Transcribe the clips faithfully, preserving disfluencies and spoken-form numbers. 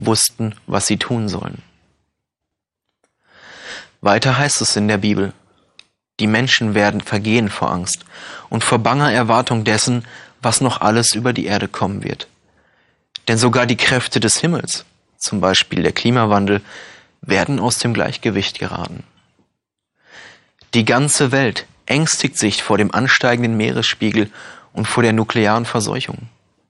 wussten, was sie tun sollen. Weiter heißt es in der Bibel: Die Menschen werden vergehen vor Angst und vor banger Erwartung dessen, was noch alles über die Erde kommen wird. Denn sogar die Kräfte des Himmels, zum Beispiel der Klimawandel, werden aus dem Gleichgewicht geraten. Die ganze Welt ängstigt sich vor dem ansteigenden Meeresspiegel und vor der nuklearen Verseuchung.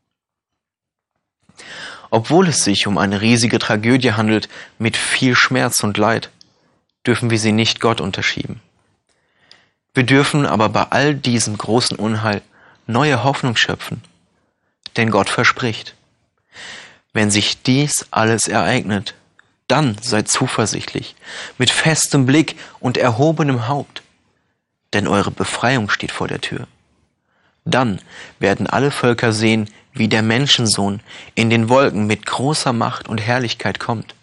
Obwohl es sich um eine riesige Tragödie handelt mit viel Schmerz und Leid, dürfen wir sie nicht Gott unterschieben. Wir dürfen aber bei all diesem großen Unheil neue Hoffnung schöpfen, denn Gott verspricht: Wenn sich dies alles ereignet, dann seid zuversichtlich, mit festem Blick und erhobenem Haupt, denn eure Befreiung steht vor der Tür. Dann werden alle Völker sehen, wie der Menschensohn in den Wolken mit großer Macht und Herrlichkeit kommt.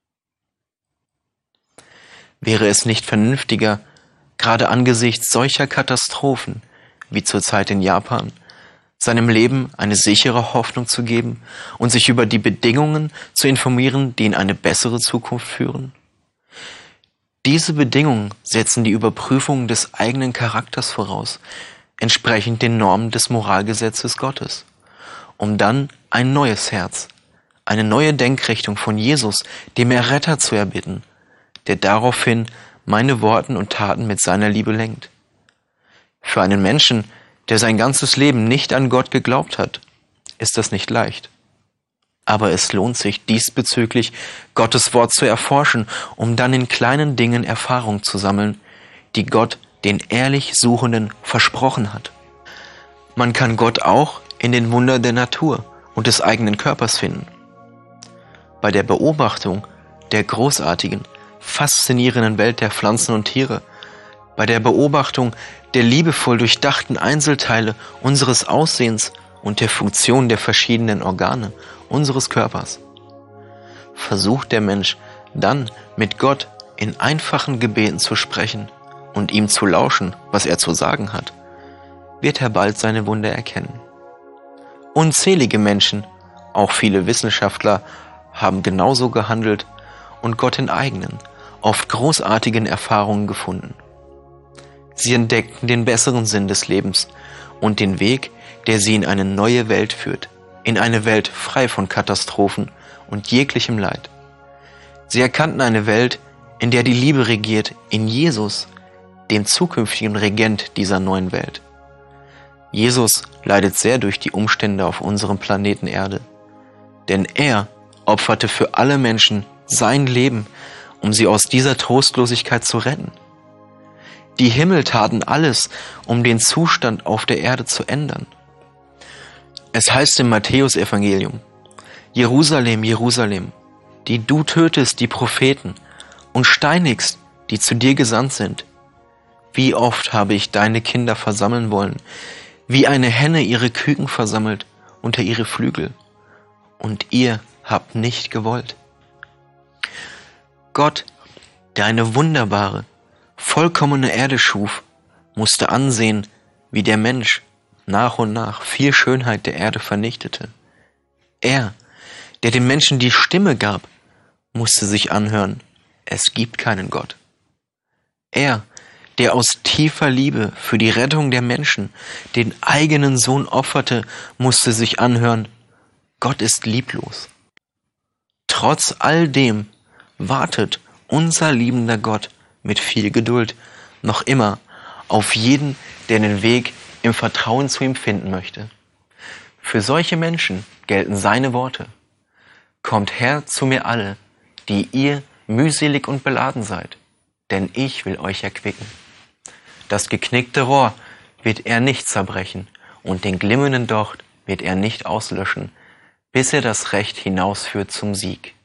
Wäre es nicht vernünftiger, gerade angesichts solcher Katastrophen wie zurzeit in Japan, seinem Leben eine sichere Hoffnung zu geben und sich über die Bedingungen zu informieren, die in eine bessere Zukunft führen? Diese Bedingungen setzen die Überprüfung des eigenen Charakters voraus, entsprechend den Normen des Moralgesetzes Gottes, um dann ein neues Herz, eine neue Denkrichtung von Jesus, dem Erretter, zu erbitten, der daraufhin meine Worten und Taten mit seiner Liebe lenkt. Für einen Menschen, der sein ganzes Leben nicht an Gott geglaubt hat, ist das nicht leicht. Aber es lohnt sich diesbezüglich, Gottes Wort zu erforschen, um dann in kleinen Dingen Erfahrung zu sammeln, die Gott den ehrlich Suchenden versprochen hat. Man kann Gott auch in den Wundern der Natur und des eigenen Körpers finden. Bei der Beobachtung der großartigen, faszinierenden Welt der Pflanzen und Tiere, bei der Beobachtung der liebevoll durchdachten Einzelteile unseres Aussehens und der Funktion der verschiedenen Organe unseres Körpers, versucht der Mensch dann mit Gott in einfachen Gebeten zu sprechen und ihm zu lauschen, was er zu sagen hat, wird er bald seine Wunder erkennen. Unzählige Menschen, auch viele Wissenschaftler, haben genauso gehandelt und Gott in eigenen, oft großartigen Erfahrungen gefunden. Sie entdeckten den besseren Sinn des Lebens und den Weg, der sie in eine neue Welt führt, in eine Welt frei von Katastrophen und jeglichem Leid. Sie erkannten eine Welt, in der die Liebe regiert, in Jesus, dem zukünftigen Regent dieser neuen Welt. Jesus leidet sehr durch die Umstände auf unserem Planeten Erde, denn er opferte für alle Menschen sein Leben, um sie aus dieser Trostlosigkeit zu retten. Die Himmel taten alles, um den Zustand auf der Erde zu ändern. Es heißt im Matthäusevangelium: Jerusalem, Jerusalem, die du tötest die Propheten und steinigst, die zu dir gesandt sind. Wie oft habe ich deine Kinder versammeln wollen, wie eine Henne ihre Küken versammelt unter ihre Flügel, und ihr habt nicht gewollt. Gott, der eine wunderbare, vollkommene Erde schuf, musste ansehen, wie der Mensch nach und nach viel Schönheit der Erde vernichtete. Er, der den Menschen die Stimme gab, musste sich anhören: Es gibt keinen Gott. Er, der aus tiefer Liebe für die Rettung der Menschen den eigenen Sohn opferte, musste sich anhören: Gott ist lieblos. Trotz all dem wartet unser liebender Gott mit viel Geduld noch immer auf jeden, der den Weg im Vertrauen zu ihm finden möchte. Für solche Menschen gelten seine Worte: Kommt her zu mir alle, die ihr mühselig und beladen seid, denn ich will euch erquicken. Das geknickte Rohr wird er nicht zerbrechen und den glimmenden Docht wird er nicht auslöschen, bis er das Recht hinausführt zum Sieg.